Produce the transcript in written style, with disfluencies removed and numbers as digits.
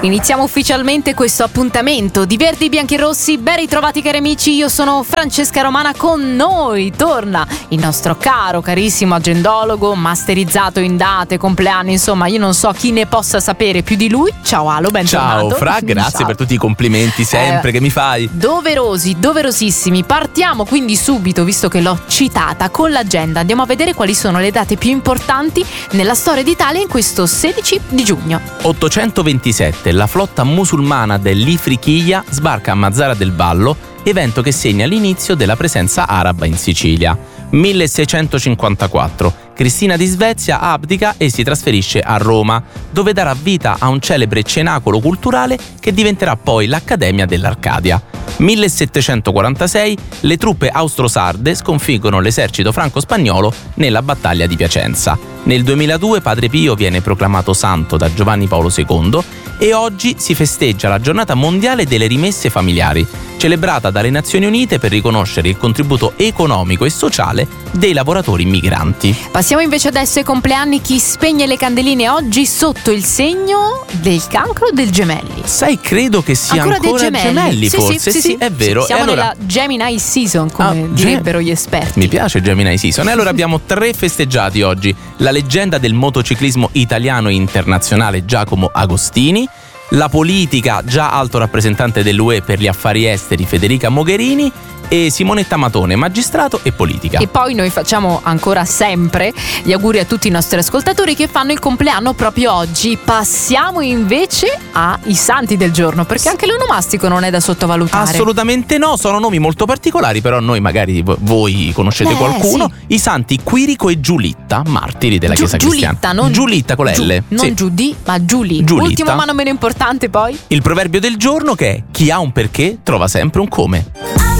Iniziamo ufficialmente questo appuntamento di Verdi, Bianchi e Rossi. Ben ritrovati cari amici, io sono Francesca Romana. Con noi torna il nostro carissimo agendologo, masterizzato in date, compleanni, insomma io non so chi ne possa sapere più di lui. Ciao Alo, bentornato. Ciao Fra, grazie Ciao. per tutti i complimenti sempre che mi fai. Doverosissimi. Partiamo quindi subito, visto che l'ho citata, con l'agenda. Andiamo a vedere quali sono le date più importanti nella storia d'Italia in questo 16 di giugno. 827, la flotta musulmana dell'Ifriqiya sbarca a Mazara del Vallo, evento che segna l'inizio della presenza araba in Sicilia. 1654, Cristina di Svezia abdica e si trasferisce a Roma, dove darà vita a un celebre cenacolo culturale che diventerà poi l'Accademia dell'Arcadia. 1746, le truppe austro-sarde sconfiggono l'esercito franco-spagnolo nella battaglia di Piacenza. Nel 2002 Padre Pio viene proclamato santo da Giovanni Paolo II e oggi si festeggia la giornata mondiale delle rimesse familiari, celebrata dalle Nazioni Unite per riconoscere il contributo economico e sociale dei lavoratori migranti. Passiamo invece adesso ai compleanni. Chi spegne le candeline oggi sotto il segno del cancro o del gemelli? Sai, credo che sia ancora dei gemelli, forse. Sì, è vero. Siamo allora, nella Gemini Season, come direbbero gli esperti. Mi piace Gemini Season. E allora abbiamo 3 festeggiati oggi: la leggenda del motociclismo italiano e internazionale Giacomo Agostini, la politica, già alto rappresentante dell'UE per gli affari esteri Federica Mogherini, e Simonetta Matone, magistrato e politica. E poi noi facciamo ancora sempre gli auguri a tutti i nostri ascoltatori che fanno il compleanno proprio oggi. Passiamo invece ai santi del giorno, perché anche l'onomastico non è da sottovalutare. Assolutamente no, sono nomi molto particolari, però noi magari voi conoscete qualcuno. Sì. I santi Quirico e Giulitta, martiri della Chiesa cristiana. Giulitta con L. Non sì. Giudì, ma Giulitta. Giulitta. Ultimo ma non meno importante poi. Il proverbio del giorno che è: chi ha un perché trova sempre un come.